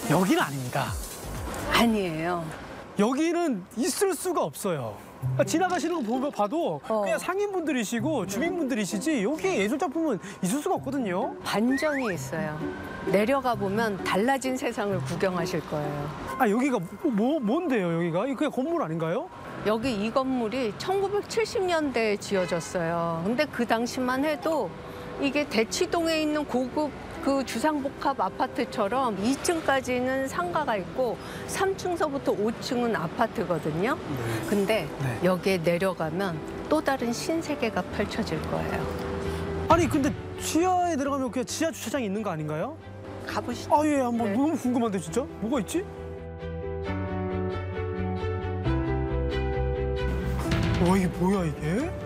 여기는 아닙니다. 아니에요. 여기는 있을 수가 없어요. 지나가시는 거 보면 봐도 그냥 상인분들이시고 주민분들이시지 여기 예술작품은 있을 수가 없거든요. 반전이 있어요. 내려가 보면 달라진 세상을 구경하실 거예요. 아 여기가 뭔데요 여기가? 이거 그냥 건물 아닌가요? 여기 이 건물이 1970년대에 지어졌어요. 근데 그 당시만 해도 이게 대치동에 있는 고급 그 주상복합 아파트처럼 2층까지는 상가가 있고 3층서부터 5층은 아파트거든요. 근데 여기에 내려가면 또 다른 신세계가 펼쳐질 거예요. 아니 근데 지하에 내려가면 그냥 지하 주차장이 있는 거 아닌가요? 가보시죠. 아 예 한번 네. 너무 궁금한데 진짜 뭐가 있지? 와 이게 뭐야 이게?